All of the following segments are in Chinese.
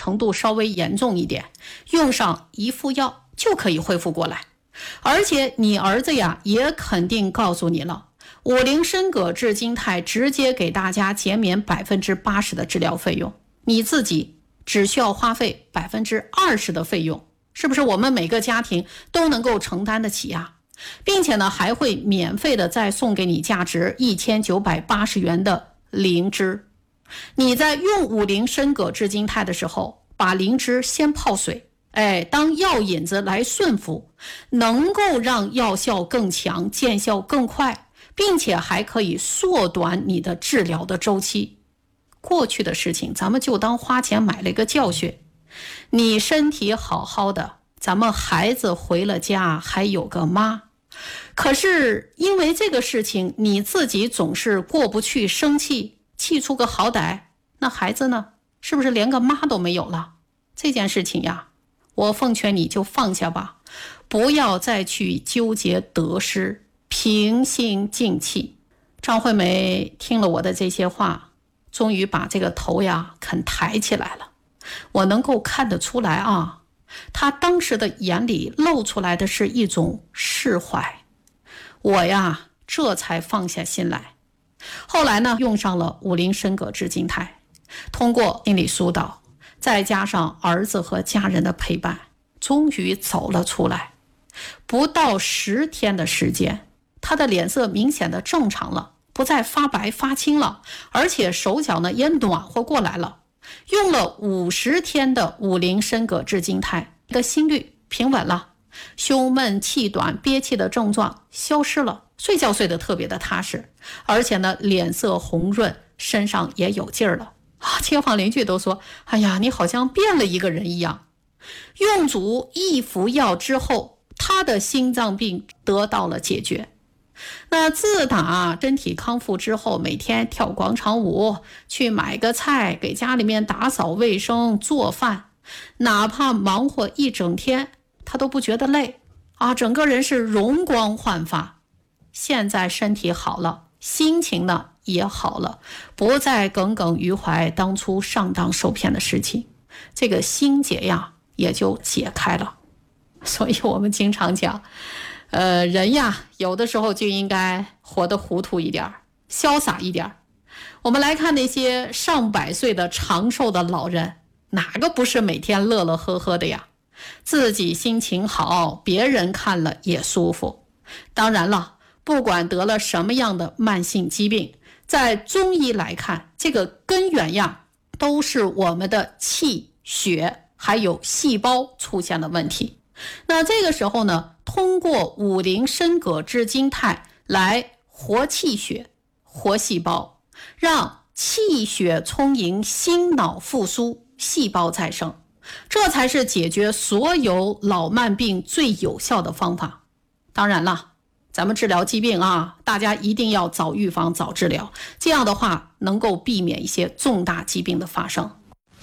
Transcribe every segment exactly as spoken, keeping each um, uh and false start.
程度稍微严重一点，用上一副药就可以恢复过来。而且你儿子呀也肯定告诉你了，五苓参葛炙金肽直接给大家减免 百分之八十 的治疗费用，你自己只需要花费 百分之二十 的费用，是不是我们每个家庭都能够承担得起呀？并且呢还会免费的再送给你价值一千九百八十元的灵芝。你在用五苓参葛炙金肽的时候，把灵芝先泡水，哎，当药引子来顺服，能够让药效更强，见效更快，并且还可以缩短你的治疗的周期。过去的事情咱们就当花钱买了一个教训，你身体好好的，咱们孩子回了家还有个妈。可是因为这个事情你自己总是过不去，生气，气出个好歹，那孩子呢，是不是连个妈都没有了？这件事情呀，我奉劝你就放下吧，不要再去纠结得失，平心静气。张惠梅听了我的这些话，终于把这个头呀肯抬起来了。我能够看得出来啊，她当时的眼里露出来的是一种释怀。我呀这才放下心来。后来呢，用上了五苓参葛炙金肽，通过心理疏导，再加上儿子和家人的陪伴，终于走了出来。不到十天的时间，他的脸色明显的正常了，不再发白发青了，而且手脚呢也暖和过来了。用了五十天的五苓参葛炙金肽，的心率平稳了，胸闷气短憋气的症状消失了，睡觉睡得特别的踏实，而且呢脸色红润，身上也有劲儿了啊！街坊邻居都说，哎呀，你好像变了一个人一样。用足一服药之后，他的心脏病得到了解决。那自打身体康复之后，每天跳广场舞，去买个菜，给家里面打扫卫生做饭，哪怕忙活一整天，他都不觉得累啊，整个人是容光焕发。现在身体好了，心情呢也好了，不再耿耿于怀当初上当受骗的事情，这个心结呀也就解开了。所以我们经常讲，呃，人呀有的时候就应该活得糊涂一点，潇洒一点。我们来看那些上百岁的长寿的老人，哪个不是每天乐乐呵呵的呀？自己心情好，别人看了也舒服。当然了，不管得了什么样的慢性疾病，在中医来看，这个根源呀都是我们的气血还有细胞出现了问题。那这个时候呢，通过五苓参葛炙金肽来活气血活细胞，让气血充盈，心脑复苏，细胞再生，这才是解决所有老慢病最有效的方法。当然了，咱们治疗疾病啊，大家一定要早预防早治疗，这样的话能够避免一些重大疾病的发生。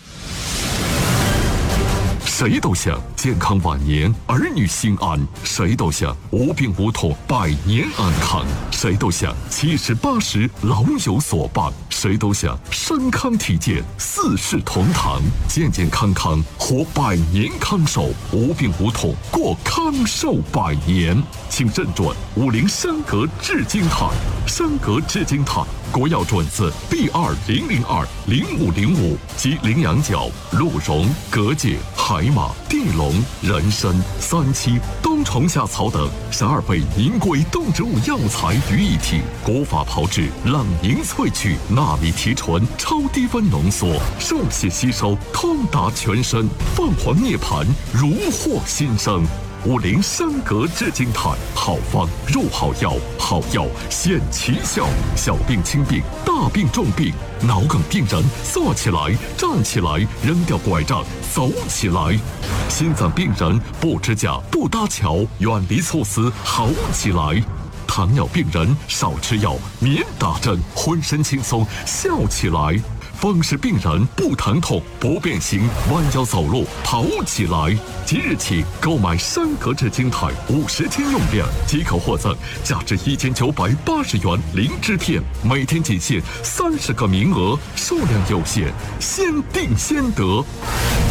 谁都想健康晚年，儿女心安；谁都想无病无痛，百年安康；谁都想七十八十老有所伴；谁都想身康体健，四世同堂，健健康康活百年康寿，无病无痛过康寿百年。请认准五苓参葛炙金肽，参葛炙金肽国药准字 B 二零零二零五零五及羚羊角、鹿茸、蛤蚧、海马、地龙、人参、三七、冬虫夏草等十二味名贵动植物药材于一体，古法炮制，冷凝萃取，纳米提纯，超低温浓缩，受血吸收，通达全身，凤凰涅槃，如获新生。五苓参葛炙金肽，好方入好药，好药显奇效。小病轻病，大病重病，脑梗病人坐起来站起来，扔掉拐杖走起来。心脏病人不支架不搭桥，远离猝死好起来。糖尿病人少吃药免打针，浑身轻松笑起来。风湿病人不疼痛不变形，弯腰走路跑起来。即日起购买参葛炙金肽五十天用量，即可获赠价值一千九百八十元灵芝片，每天仅限三十个名额，数量有限，先订先得。